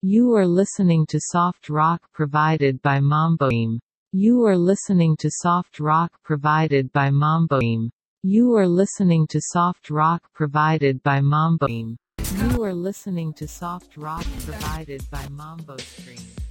You are listening to soft rock provided by Mamboim. You are listening to soft rock provided by Mamboim. You are listening to soft rock provided by Mamboim. You are listening to soft rock provided by Mambo Stream.